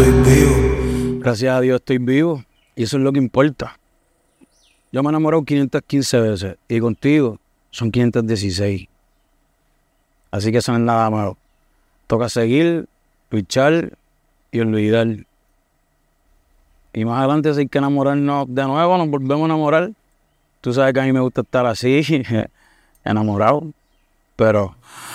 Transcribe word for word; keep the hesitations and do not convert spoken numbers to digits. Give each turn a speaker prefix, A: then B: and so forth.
A: estoy vivo.
B: Gracias a Dios estoy vivo y eso es lo que importa. Yo me he enamorado quinientas quince veces y contigo son quinientas dieciséis. Así que eso no es nada malo. Toca seguir, luchar y olvidar. Y más adelante si hay que enamorarnos de nuevo, nos volvemos a enamorar. Tú sabes que a mí me gusta estar así, enamorado, pero